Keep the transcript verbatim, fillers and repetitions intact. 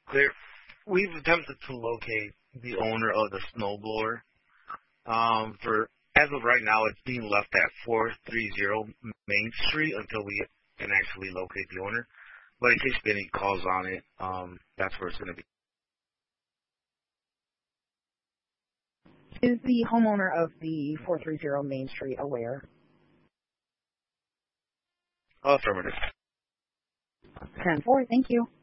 There, we've attempted to locate the owner of the snowblower. Um, for as of right now, it's being left at four thirty Main Street until we can actually locate the owner. But in case any calls on it, um, that's where it's going to be. Is the homeowner of the four thirty Main Street aware? Affirmative. ten four, thank you.